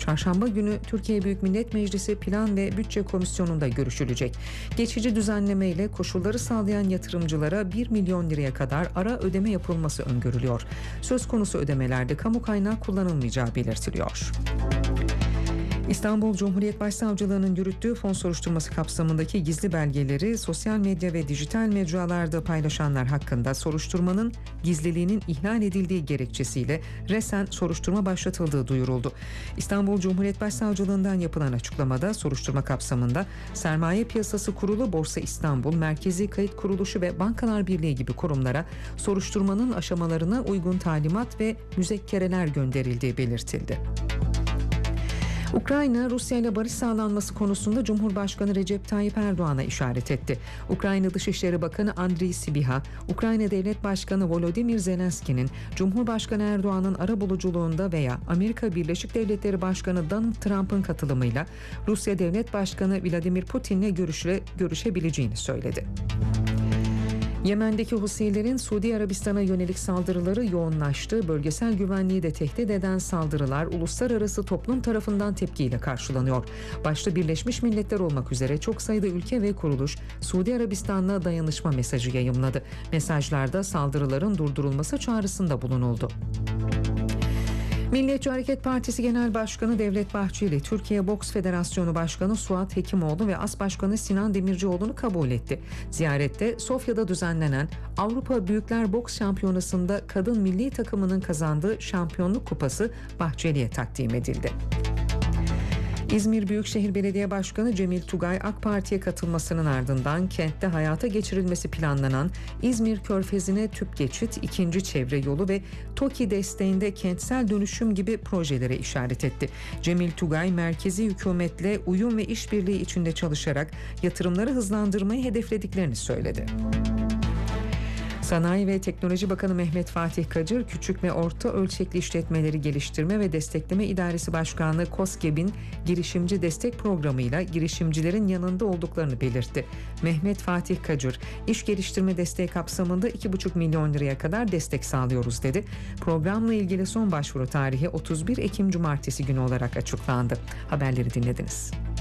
Çarşamba günü Türkiye Büyük Millet Meclisi Plan ve Bütçe Komisyonu'nda görüşülecek. Geçici düzenleme ile koşulları sağlayan yatırımcılara 1 milyon liraya kadar ara ödeme yapılması öngörülüyor. Söz konusu ödemelerde kamu kaynağı kullanılmayacağı belirtiliyor. İstanbul Cumhuriyet Başsavcılığı'nın yürüttüğü fon soruşturması kapsamındaki gizli belgeleri sosyal medya ve dijital mecralarda paylaşanlar hakkında soruşturmanın gizliliğinin ihlal edildiği gerekçesiyle resen soruşturma başlatıldığı duyuruldu. İstanbul Cumhuriyet Başsavcılığı'ndan yapılan açıklamada soruşturma kapsamında Sermaye Piyasası Kurulu, Borsa İstanbul, Merkezi Kayıt Kuruluşu ve Bankalar Birliği gibi kurumlara soruşturmanın aşamalarına uygun talimat ve müzekkereler gönderildiği belirtildi. Ukrayna, Rusya ile barış sağlanması konusunda Cumhurbaşkanı Recep Tayyip Erdoğan'a işaret etti. Ukrayna Dışişleri Bakanı Andriy Sybiha, Ukrayna Devlet Başkanı Volodymyr Zelenski'nin Cumhurbaşkanı Erdoğan'ın arabuluculuğunda veya Amerika Birleşik Devletleri Başkanı Donald Trump'ın katılımıyla Rusya Devlet Başkanı Vladimir Putin'le görüşebileceğini söyledi. Yemen'deki Husilerin Suudi Arabistan'a yönelik saldırıları yoğunlaştı. Bölgesel güvenliği de tehdit eden saldırılar uluslararası toplum tarafından tepkiyle karşılanıyor. Başta Birleşmiş Milletler olmak üzere çok sayıda ülke ve kuruluş Suudi Arabistan'la dayanışma mesajı yayımladı. Mesajlarda saldırıların durdurulması çağrısında bulunuldu. Milliyetçi Hareket Partisi Genel Başkanı Devlet Bahçeli, Türkiye Boks Federasyonu Başkanı Suat Hekimoğlu ve As Başkanı Sinan Demircioğlu'nu kabul etti. Ziyarette Sofya'da düzenlenen Avrupa Büyükler Boks Şampiyonası'nda kadın milli takımının kazandığı şampiyonluk kupası Bahçeli'ye takdim edildi. İzmir Büyükşehir Belediye Başkanı Cemil Tugay, AK Parti'ye katılmasının ardından kentte hayata geçirilmesi planlanan İzmir Körfezi'ne tüp geçit, 2. çevre yolu ve TOKİ desteğinde kentsel dönüşüm gibi projelere işaret etti. Cemil Tugay, merkezi hükümetle uyum ve işbirliği içinde çalışarak yatırımları hızlandırmayı hedeflediklerini söyledi. Sanayi ve Teknoloji Bakanı Mehmet Fatih Kacır, Küçük ve Orta Ölçekli İşletmeleri Geliştirme ve Destekleme İdaresi Başkanlığı KOSGEB'in girişimci destek programıyla girişimcilerin yanında olduklarını belirtti. Mehmet Fatih Kacır, iş geliştirme desteği kapsamında 2,5 milyon liraya kadar destek sağlıyoruz dedi. Programla ilgili son başvuru tarihi 31 Ekim Cumartesi günü olarak açıklandı. Haberleri dinlediniz.